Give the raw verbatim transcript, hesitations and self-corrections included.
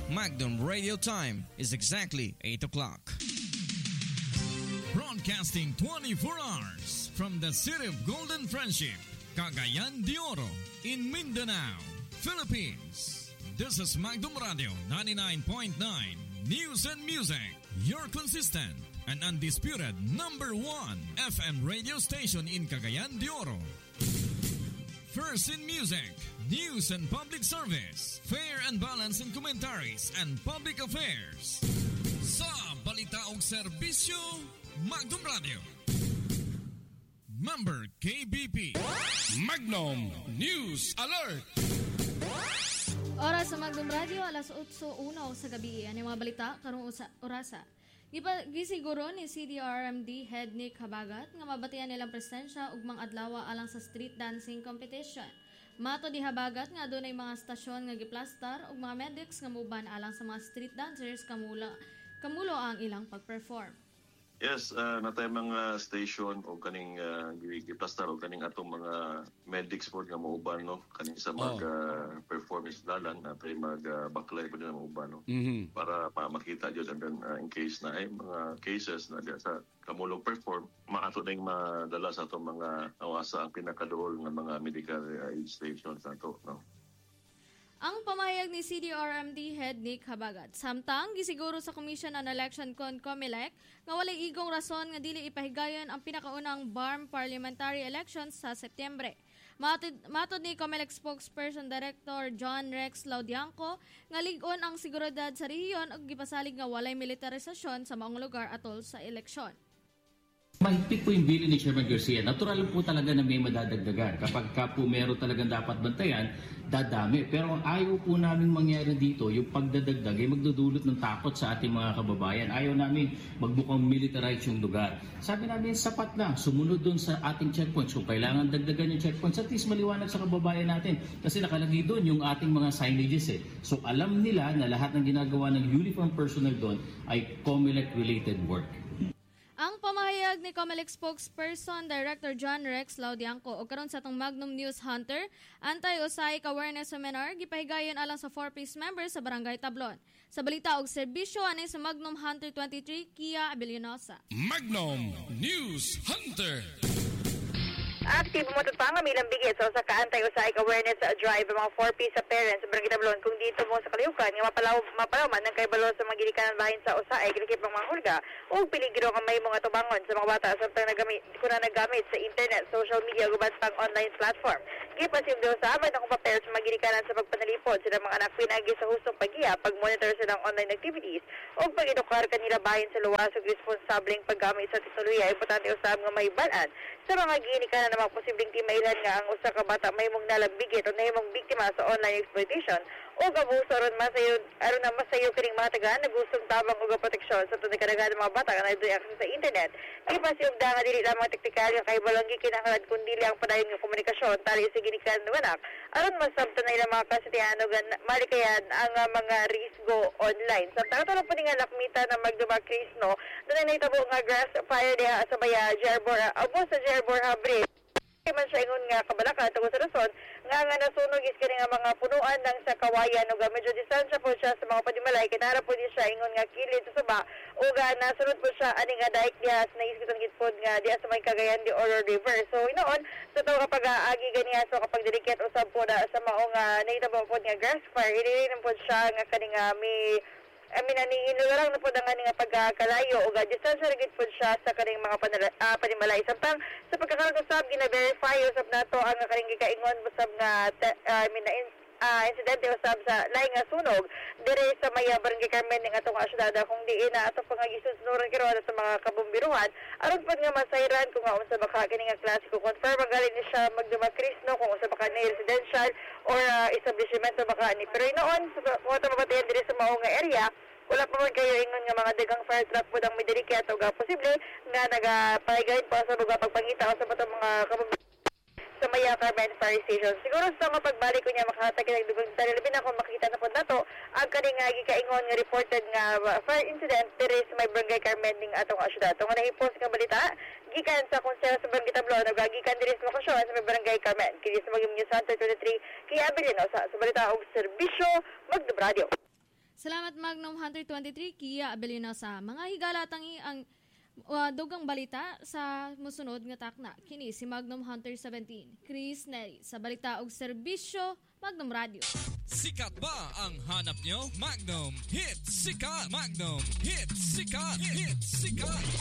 Magnum Radio Time is exactly eight o'clock. Broadcasting twenty-four hours from the city of Golden Friendship, Cagayan de Oro, in Mindanao, Philippines. This is Magnum Radio ninety-nine point nine News and Music, your consistent and undisputed number one F M radio station in Cagayan de Oro. First in music, news and public service, fair and balanced in commentaries and public affairs. Sa balita o serbisyo, Magnum Radio. Member K B P. Magnum News Alert. Oras sa Magnum Radio, alas eight o one sa gabi. Ano yung mga balita karong orasa? Gisiguro ni C D R M D Head Nick Habagat nga mabatian nilang presensya ug mga adlaw alang sa street dancing competition. Mato di Habagat nga adunay mga stasyon nga giplastar ug mga medics nga muban alang sa mga street dancers kamula kamulo ang ilang pagperform. Yes, uh, natay mga station o kaning uh, giplastar o kaning atong mga medics po nga mauban no kaning sa mag oh. uh, performance dalan natay mag uh, baklay po na mauban no mm-hmm. para pa makita jud and then uh, in case na ay mga cases na sa kamulong perform maato ding madala sa atong mga awasa ang pinakaduol nga mga medical aid stations nato no. Ang pamahayag ni C D R M D Head Nick Habagat. Samtang gisiguro sa Commission on Election Con Comelec nga walay igong rason nga dili ipahigayon ang pinakaunang B A R M parliamentary elections sa Setyembre. Matod, matod ni Comelec spokesperson Director John Rex Laudianco nga lig-on ang seguridad sa rehiyon ug gipasalig nga walay militarisasyon sa maong lugar atol sa eleksyon. Mahigpit po yung bilin ni Chairman Garcia. Natural po talaga na may madadagdagan. Kapag ka po meron talagang dapat bantayan, dadami. Pero ang ayaw po namin mangyari dito, yung pagdadagdag ay magdudulot ng takot sa ating mga kababayan. Ayaw namin magbukang militarize yung lugar. Sabi namin, sapat lang. Sumunod doon sa ating checkpoints. Kung kailangan dagdagan yung checkpoints, at least maliwanag sa kababayan natin. Kasi nakalagay doon yung ating mga signages eh. So alam nila na lahat ng ginagawa ng uniform personnel doon ay Comelec-related work. Ang pamahayag ni Comelec spokesperson Director John Rex Laudianco o karon sa atong Magnum News Hunter, anti-usay awareness seminar gipahigayon alang sa four-piece members sa Barangay Tablon. Sa balita og serbisyo ani sa Magnum Hunter twenty-three, Kia Abilionosa. Magnum News Hunter. Aktibo mo pa nga milang bigit so sa kaantay-usay awareness sa drive mga four-piece sa parents sa Barangay Tablon kung dito mo sa kaliukan nga mapalaw mapalaman ng kaybalo sa mga gilikanan bahin sa usay gilikip ng mga hulga o peligro nga may mga tubangon sa mga bata samtang nagamit kuna nagamit sa internet, social media ug pang online platform. Gipasim daw sa aman ang papel sa mga gilikanan sa pagpanalipod sila mga anak pinagi sa hustong paggiya, pag-monitor silang online activities o pag-edukar kanila bahin sa luwas ug responsableng paggamit sa teknolohiya. Importante usab nga may balaan sa mga gilikanan na mga posibleng timailan nga ang usa ka bata may mong nalambigit o nahimong biktima sa online exploitation o abuso aron masayo aron na masayo kining mga tagaan na gustong tabang og proteksyon sa tunay kadaghan mga bata nga naay access sa internet. Ipasiug da nga dili lamang teknikal nga kay balanggi kinahanglan kun dili ang padayon nga komunikasyon tali sa ginikanan ng anak aron masabtan nila mga kasitihan ug malikayan ang uh, mga risgo online. Samtang tulong po nga lakmita na magdumag Krisno dunay nahitabo nga grass fire diha sa baya Jerbor abo sa Jerbor Habre. Kaya man siya ingon nga kabalaka tungod sa rason nga nga nasunog is kini nga mga punuan ng sa kawayan o medyo distansya po siya sa mga padimalay kinara po di siya ingon nga kilid sa suba o nga nasunod po siya ani nga daik diha na iskitong gitpod nga diha sa may Cagayan de Oro River. So inoon sa to kapag agi ganiya so kapag delikat usab po na sa maong uh, nahitabo po nga grass fire ililin po siya nga kani nga may I mean, iniinularang na po na nga nga pagkakalayo o ga distansya rin po siya sa kaning mga panala, uh, panimalay. Samtang sa pagkakalasab, gina-verify usab na to ang kaning gikaingon usab nga, te, uh, I mean, na in, uh, insidente usab sa laing nga sunog dire sa Maya Barangay Carmen ng atong asyudada kung diin na ato pang gisusnuran kiro sa mga kabumbiruhan aron pud nga masayran kung nga unsa baka kini nga klase ko confirm ang galing ni siya magdumag Krisno kung unsa baka ni residential or uh, establishment baka ni pero inoon sa mga mabatayan dire sa mao nga area wala pa man kayo ingon nga mga dagang fire truck po ang midirikat o ga posible nga nagapahigayad po sa mga pagpangita o sa mga kabumbiruhan sa Maya Carmen Fire Station. Siguro sa mga pagbalik ko niya makahatag ng dugang tali labi na kung makita na po na to ang kaning nga gikaingon nga reported nga fire incident dire sa may Barangay Carmen ning atong asyudad. Tungod na i-post nga balita gikan sa konsehal sa Barangay Tablon ug gikan dire sa lokasyon sa may Barangay Carmen. Kini sa Magnum News Hunter twenty-three kay Abilino sa, sa balita og serbisyo Magnum Radio. Salamat Magnum Hunter twenty-three, Kia Abelino sa mga higalatang i- ang uh, dugang balita sa musunod nga takna. Kini si Magnum Hunter seventeen, Chris Neri sa balita og serbisyo Magnum Radio. Sikat ba ang hanap nyo? Magnum Hits Sikat! Magnum Hits Sikat! Hits Sikat!